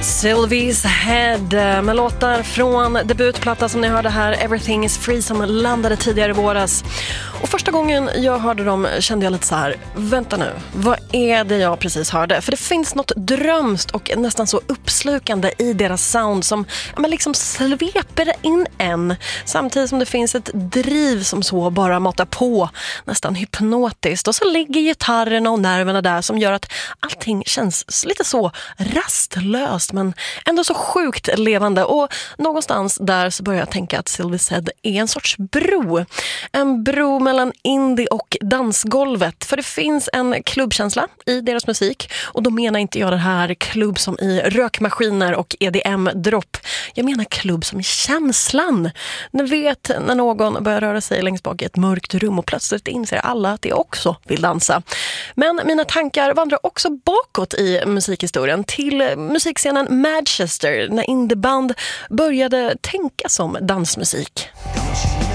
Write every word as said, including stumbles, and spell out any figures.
Sylvie's Head med låtar från debutplatta som ni hörde här, Everything is Free, som landade tidigare i våras. Och första gången jag hörde dem kände jag lite så här: vänta nu, vad är det jag precis hörde? För det finns något drömst och nästan så uppslukande i deras sound som men liksom sveper in en, samtidigt som det finns ett driv som så bara matar på, nästan hypnotiskt. Och så ligger gitarren och nerverna där som gör att allting känns lite så rastlöst men ändå så sjukt levande. Och någonstans där så börjar jag tänka att Sylvie's Head är en sorts bro. En bro mellan indie och dansgolvet. För det finns en klubbkänsla i deras musik. Och då menar inte jag det här klubb som i rökmaskiner och E D M-dropp. Jag menar klubb som i känslan. Ni vet när någon börjar röra sig längst bak i ett mörkt rum och plötsligt inser alla att de också vill dansa. Men mina tankar vandrar också bakåt i musikhistorien till musikscenen Manchester när indieband började tänka som dansmusik.